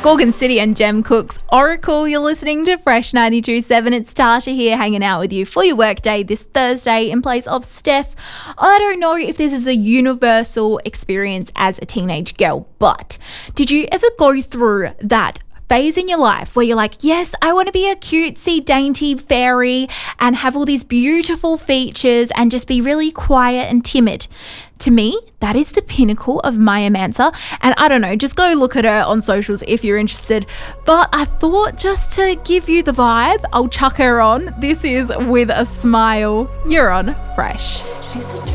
Gorgon City and Gem Cooks Oracle. You're listening to Fresh 92.7. It's Tasha here hanging out with you for your workday this Thursday in place of Steph. I don't know if this is a universal experience as a teenage girl, but did you ever go through that phase in your life where you're like, yes, I want to be a cutesy, dainty fairy and have all these beautiful features and just be really quiet and timid? To me, that is the pinnacle of Maya Mansa. And I don't know, just go look at her on socials if you're interested. But I thought just to give you the vibe, I'll chuck her on. This is With a Smile. You're on Fresh.